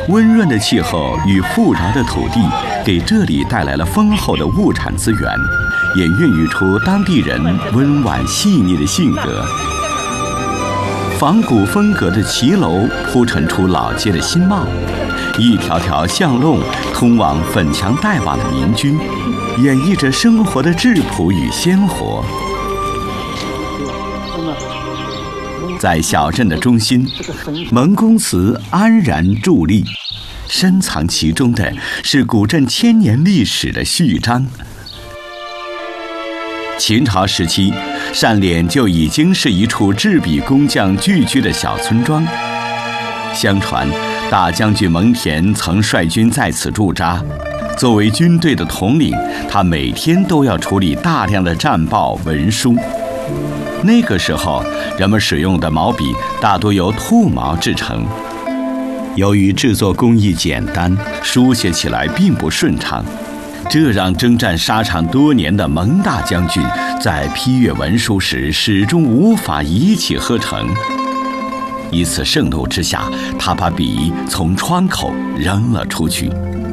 温润的气候与富饶的土地给这里带来了丰厚的物产资源，也孕育出当地人温婉细腻的性格。仿古风格的骑楼铺陈出老街的新貌，一条条巷弄通往粉墙黛瓦的民居，演绎着生活的质朴与鲜活。在小镇的中心，蒙公祠安然伫立，深藏其中的是古镇千年历史的序章。秦朝时期，单脸就已经是一处制笔工匠聚居的小村庄。相传，大将军蒙恬曾率军在此驻扎。作为军队的统领，他每天都要处理大量的战报文书。那个时候，人们使用的毛笔大多由兔毛制成。由于制作工艺简单，书写起来并不顺畅，这让征战沙场多年的蒙大将军在批阅文书时始终无法一气呵成。一次盛怒之下，他把笔从窗口扔了出去。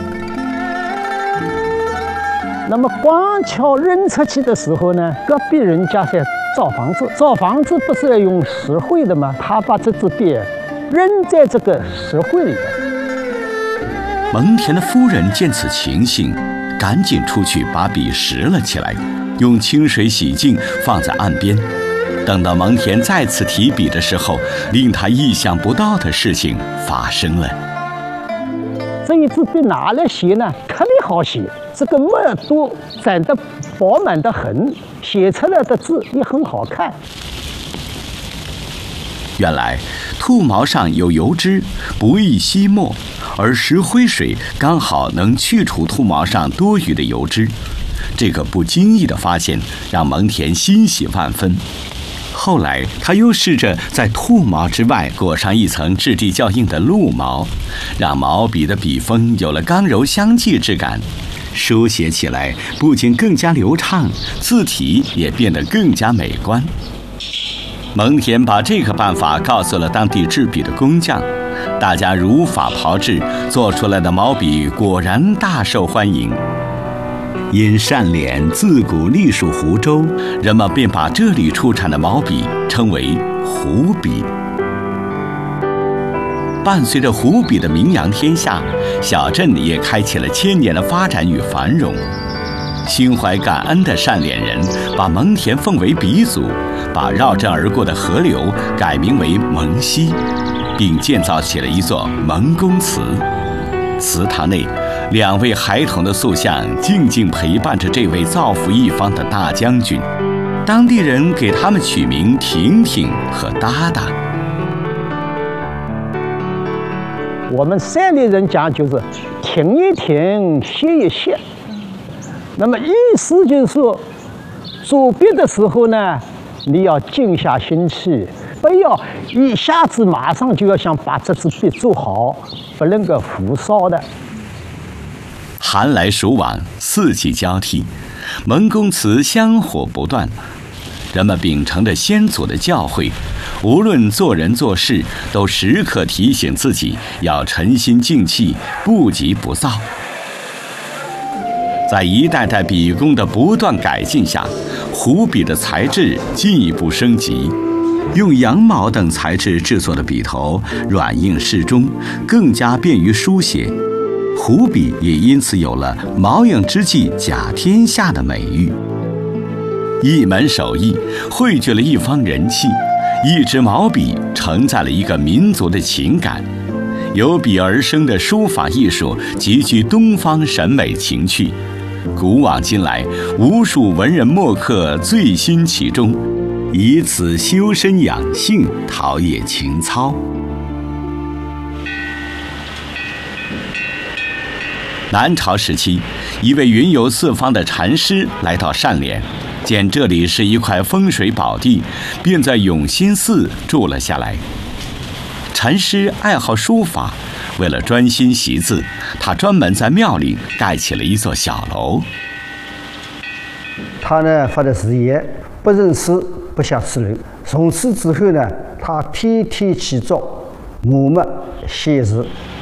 那么光桥扔出去的时候呢，隔壁人家在造房子，造房子不是要用石灰的吗？他把这支笔扔在这个石灰里。 蒙恬的夫人见此情形，赶紧出去把笔拾了起来，用清水洗净，放在岸边。等到蒙恬再次提笔的时候，令他意想不到的事情发生了。 这一支笔拿来写呢，特别好写，这个墨都沾得饱满的很，写出来的字也很好看。 原来兔毛上有油脂，不易吸墨，而石灰水刚好能去除兔毛上多余的油脂。这个不经意的发现让蒙恬欣喜万分。后来他又试着在兔毛之外裹上一层质地较硬的鹿毛，让毛笔的笔锋有了刚柔相济之感，书写起来不仅更加流畅，字体也变得更加美观。蒙恬把这个办法告诉了当地制笔的工匠，大家如法炮制，做出来的毛笔果然大受欢迎。因单脸自古隶属湖州，人们便把这里出产的毛笔称为湖笔。伴随着湖笔的名扬天下，小镇也开启了千年的发展与繁荣。心怀感恩的单脸人把蒙恬奉为鼻祖，把绕镇而过的河流改名为蒙溪，并建造起了一座蒙公祠。祠堂内，2位孩童的塑像静静陪伴着这位造福一方的大将军，当地人给他们取名婷婷和哒哒。 我们山里人讲就是停一停，歇一歇。那么意思就是说，做笔的时候呢，你要静下心去，不要一下子马上就要想把这支笔做好，不能够浮躁的。 寒来暑往，四季交替，蒙公祠香火不断。人们秉承着先祖的教诲，无论做人做事，都时刻提醒自己要沉心静气，不急不躁。在一代代笔工的不断改进下，湖笔的材质进一步升级。用羊毛等材质制作的笔头软硬适中，更加便于书写。湖笔也因此有了“毛影之际甲天下”的美誉。一门手艺汇聚了一方人气，一支毛笔承载了一个民族的情感。由笔而生的书法艺术极具东方审美情趣，古往今来，无数文人墨客醉心其中，以此修身养性，陶冶情操。南朝时期，一位云游四方的禅师来到单脸，见这里是一块风水宝地，便在永兴寺住了下来。禅师爱好书法，为了专心习字，他专门在庙里盖起了一座小楼。 他呢发的誓言，不认诗，不下此楼。从此之后呢，他天天起早，默默写字。